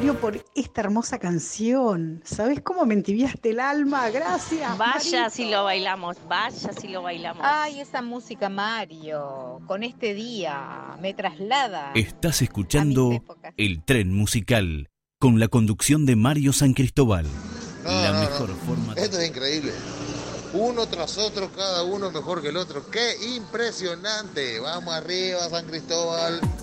Mario, por esta hermosa canción. ¿Sabés cómo me entibiaste el alma? Gracias, Vaya Marito. si lo bailamos, vaya si lo bailamos. Ay, esa música, Mario, con este día me traslada Estás a mis escuchando épocas. El Tren Musical con la conducción de Mario San Cristóbal. La No. mejor forma de... Esto es increíble. Uno tras otro, cada uno mejor que el otro. ¡Qué impresionante! Vamos arriba, San Cristóbal.